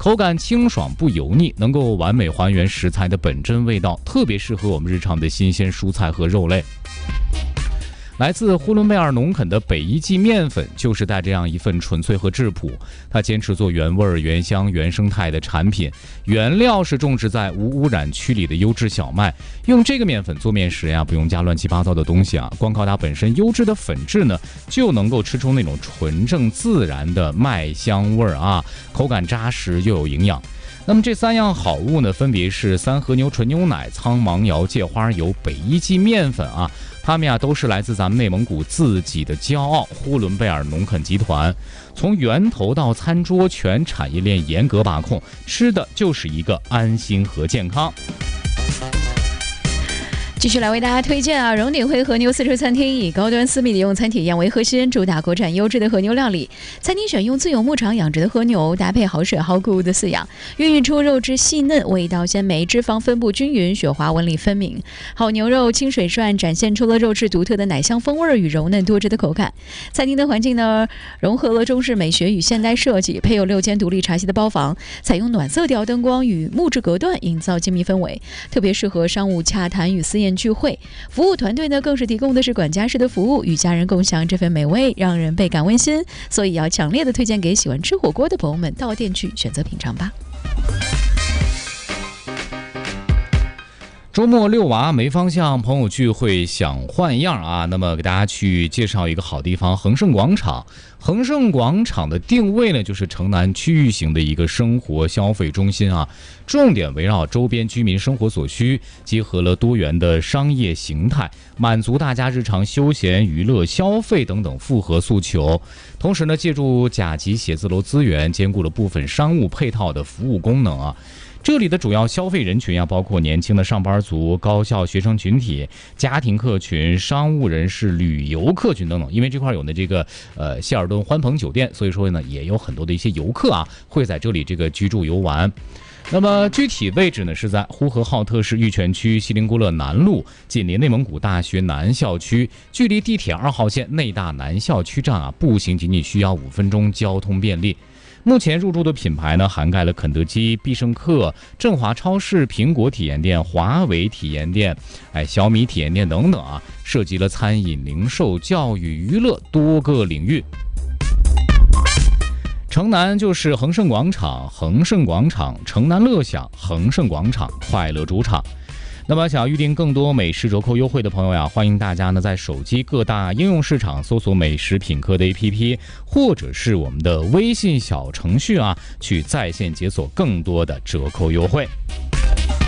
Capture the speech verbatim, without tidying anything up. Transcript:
口感清爽不油腻，能够完美还原食材的本真味道，特别适合我们日常的新鲜蔬菜和肉类。来自呼伦贝尔农垦的北一记面粉就是带这样一份纯粹和质朴，它坚持做原味、原香、原生态的产品，原料是种植在无污染区里的优质小麦。用这个面粉做面食呀，不用加乱七八糟的东西啊，光靠它本身优质的粉质呢，就能够吃出那种纯正自然的麦香味儿啊，口感扎实又有营养。那么这三样好物呢，分别是三和牛纯牛奶、苍芒窑芥花油、北一记面粉啊，它们呀都是来自咱们内蒙古自己的骄傲呼伦贝尔农垦集团，从源头到餐桌全产业链严格把控，吃的就是一个安心和健康。 继续来为大家推荐啊，荣鼎辉和牛私厨餐厅以高端私密的用餐体验为核心，主打国产优质的和牛料理。餐厅选用自有牧场养殖的和牛，搭配好水好谷物的饲养，孕育出肉质细嫩、味道鲜美、脂肪分布均匀、雪花纹理分明。好牛肉清水涮，展现出了肉质独特的奶香风味与柔嫩多汁的口感。餐厅的环境呢，融合了中式美学与现代设计，配有六间独立茶席的包房，采用暖色调灯光与木质隔断，营造静谧氛围，特别适合商务洽谈与私宴聚会。服务团队呢，更是提供的是管家式的服务，与家人共享这份美味，让人倍感温馨。所以要强烈的推荐给喜欢吃火锅的朋友们，到店去选择品尝吧。 周末遛娃没方向，朋友聚会想换样啊，那么给大家去介绍一个好地方——恒盛广场。恒盛广场的定位呢，就是城南区域型的一个生活消费中心啊，重点围绕周边居民生活所需，结合了多元的商业形态，满足大家日常休闲、娱乐、消费等等复合诉求。同时呢，借助甲级写字楼资源，兼顾了部分商务配套的服务功能啊。这里的主要消费人群啊，包括年轻的上班族、高校学生群体、家庭客群、商务人士、旅游客群等等。因为这块有呢这个呃希尔顿欢朋酒店，所以说呢也有很多的一些游客啊会在这里这个居住游玩。那么具体位置呢是在呼和浩特市玉泉区锡林郭勒南路，紧邻内蒙古大学南校区，距离地铁二号线内大南校区站啊步行仅仅需要五分钟，交通便利。目前入驻的品牌呢，涵盖了肯德基、必胜客、振华超市、苹果体验店、华为体验店、哎小米体验店等等啊，涉及了餐饮、零售、教育、娱乐多个领域。城南就是恒盛广场，恒盛广场，城南乐享，恒盛广场，快乐主场。那么想要预定更多美食折扣优惠的朋友呀，欢迎大家呢在手机各大应用市场搜索美食品客的 A P P， 或者是我们的微信小程序啊，去在线解锁更多的折扣优惠。